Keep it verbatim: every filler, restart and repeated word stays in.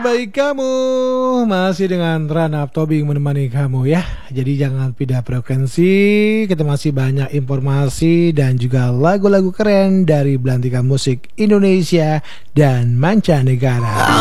Baik, kamu masih dengan Ranap Tobing menemani kamu ya. Jadi jangan pindah frekuensi. Kita masih banyak informasi dan juga lagu-lagu keren dari belantika musik Indonesia dan mancanegara.